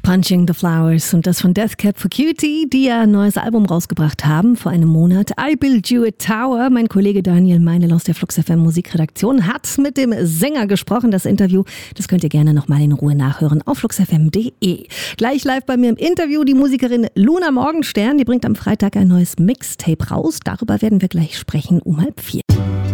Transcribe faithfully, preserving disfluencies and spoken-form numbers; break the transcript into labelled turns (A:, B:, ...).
A: Punching the Flowers und das von Death Cab for Cutie, die ja ein neues Album rausgebracht haben vor einem Monat. I Build You a Tower. Mein Kollege Daniel Meinel aus der Flux F M Musikredaktion hat mit dem Sänger gesprochen. Das Interview, das könnt ihr gerne nochmal in Ruhe nachhören auf flux f m punkt d e. Gleich live bei mir im Interview die Musikerin Luna Morgenstern. Die bringt am Freitag ein neues Mixtape raus. Darüber werden wir gleich sprechen um halb vier.